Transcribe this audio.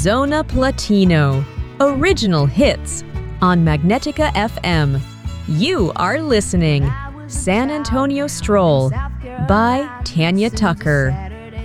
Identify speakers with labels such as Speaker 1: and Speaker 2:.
Speaker 1: Zona Platino, original hits on Magnetica FM. You are listening San Antonio Stroll by Tanya Tucker.